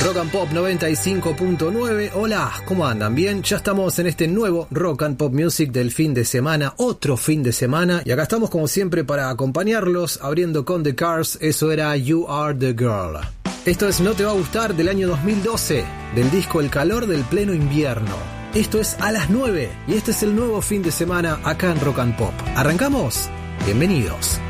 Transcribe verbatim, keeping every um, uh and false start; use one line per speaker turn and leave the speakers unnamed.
Rock and Pop noventa y cinco punto nueve. Hola, ¿cómo andan? Bien, ya estamos en este nuevo Rock and Pop Music del fin de semana, otro fin de semana, y acá estamos como siempre para acompañarlos, abriendo con The Cars. Eso era You Are The Girl. Esto es No Te Va a Gustar, del año dos mil doce, del disco El Calor del Pleno Invierno. Esto es A las nueve, y este es el nuevo fin de semana acá en Rock and Pop. ¿Arrancamos? Bienvenidos.